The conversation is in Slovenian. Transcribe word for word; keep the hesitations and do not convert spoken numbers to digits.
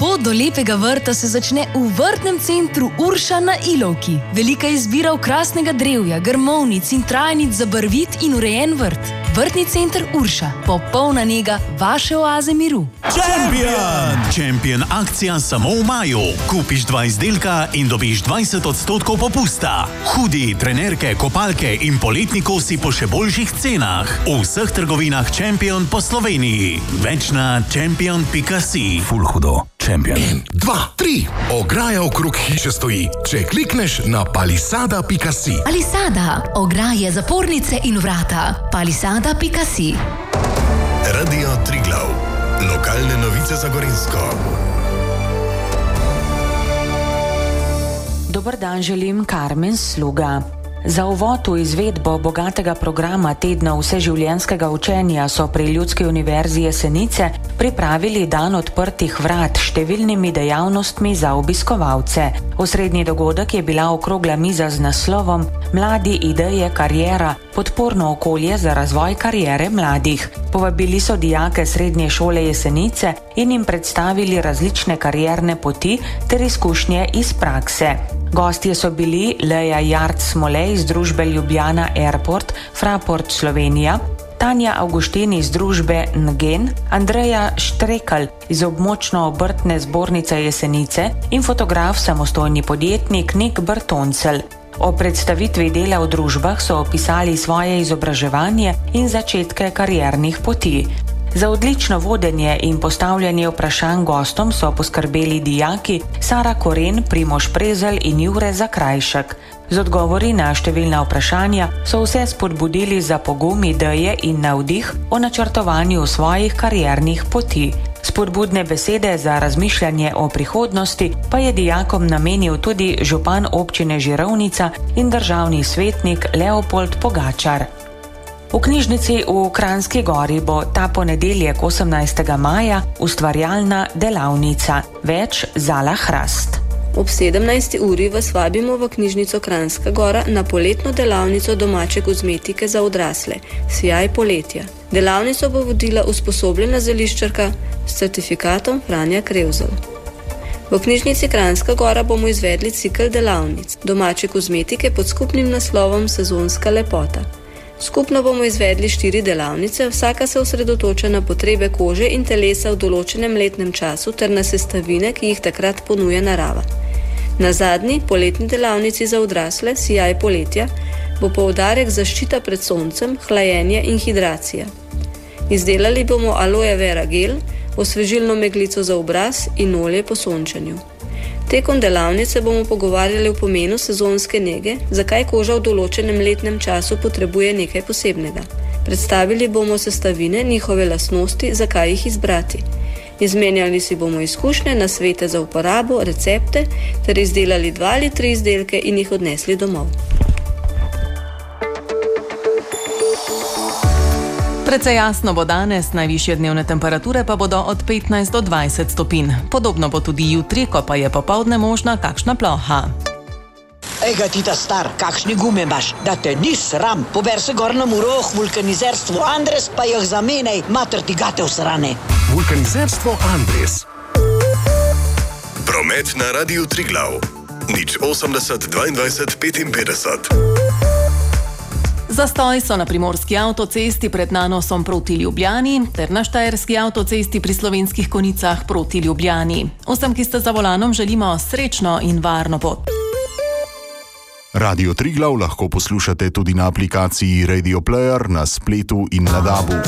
Pot do lepega vrta se začne v vrtnem centru Urša na Ilovki. Velika izbira okrasnega drevja, grmovnic in trajnic za barvit in urejen vrt. Vrtni center Urša. Popolna nega vaše oaze miru. Champion! Champion akcija samo v maju. Kupiš dva izdelka in dobiš dvajset odstotkov popusta. Hudi, trenerke, kopalke in poletni kosi po še boljših cenah. V vseh trgovinah Champion po Sloveniji. Več na champion pika si. Ful hudo. Champion. En, dva, tri. Ograja okrog hiše stoji. Če klikneš na palisada pika si. Palisada. Ograje, zapornice in vrata. Palisada pika si. Radio Triglav. Lokalne novice za Gorenjsko. Dober dan želim, Karmen Sluga. Za uvod v izvedbo bogatega programa tedna vseživljenjskega učenja so pri Ljudski univerzi Jesenice pripravili dan odprtih vrat s številnimi dejavnostmi za obiskovalce. Osrednji dogodek je bila okrogla miza z naslovom Mladi ideje kariera, podporno okolje za razvoj kariere mladih. Povabili so dijake srednje šole Jesenice in jim predstavili različne karierne poti ter izkušnje iz prakse. Gostje so bili Leja Jart-Smolej iz družbe Ljubljana Airport, Fraport Slovenija, Tanja Avguštin iz družbe Ngen, Andreja Štrekal iz območno-obrtne zbornice Jesenice in fotograf samostojni podjetnik Nik Bertoncel. O predstavitvi dela v družbah so opisali svoje izobraževanje in začetke kariernih poti. Za odlično vodenje in postavljanje vprašanj gostom so poskrbeli dijaki Sara Koren, Primož Prezelj in Jure Zakrajšek. Z odgovori na številna vprašanja so vse spodbudili za pogum, ideje in navdih o načrtovanju svojih kariernih poti. Spodbudne besede za razmišljanje o prihodnosti pa je dijakom namenil tudi župan občine Žirovnica in državni svetnik Leopold Pogačar. V knjižnici v Kranjski Gori bo ta ponedeljek osemnajstega maja ustvarjalna delavnica. Več Zala Hrast. Ob sedemnajsti uri vas vabimo v knjižnico Kranjska Gora na poletno delavnico domače kozmetike za odrasle, Sijaj poletja. Delavnico bo vodila usposobljena zeliščarka s certifikatom Franja Krevzel. V knjižnici Kranjska Gora bomo izvedli cikel delavnic domače kozmetike pod skupnim naslovom Sezonska lepota. Skupno bomo izvedli štiri delavnice, vsaka se osredotoča na potrebe kože in telesa v določenem letnem času ter na sestavine, ki jih takrat ponuja narava. Na zadnji, poletni delavnici za odrasle, Sijaj poletja, bo poudarek zaščita pred soncem, hlajenje in hidracija. Izdelali bomo aloe vera gel, osvežilno meglico za obraz in olje po sončenju. Tekom delavnice bomo pogovarjali o pomenu sezonske nege, zakaj koža v določenem letnem času potrebuje nekaj posebnega. Predstavili bomo sestavine, njihove lastnosti, zakaj jih izbrati. Izmenjali si bomo izkušnje, nasvete za uporabo, recepte ter izdelali dva ali tri izdelke in jih odnesli domov. Precej jasno bo danes, najvišje dnevne temperature pa bodo od petnajst do dvajset stopinj. Podobno bo tudi jutri, ko pa je popoldne možna kakšna ploha. Ega ti ta star, kakšni gume imaš, da te ni sram. Pober se gor na Muroh, vulkanizerstvo Andres, pa jih zamenej, mater ti gate usrane. Vulkanizerstvo Andres. Promet na Radiu Triglav. Nič osemdeset dvaindvajset petinpetdeset. Zastoj so na primorski avtocesti pred Nanosom proti Ljubljani ter na štajerski avtocesti pri Slovenskih Konicah proti Ljubljani. Vsem, ki ste za volanom, želimo srečno in varno pot. Radio Triglav lahko poslušate tudi na aplikaciji Radio Player, na spletu in na dabu.